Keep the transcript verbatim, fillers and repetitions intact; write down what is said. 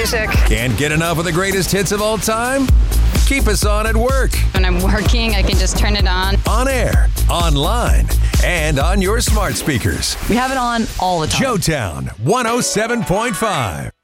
music. Can't get enough of the greatest hits of all time? Keep us on at work. When I'm working, I can just turn it on. On air, online, and on your smart speakers. We have it on all the time. Joetown one oh seven point five.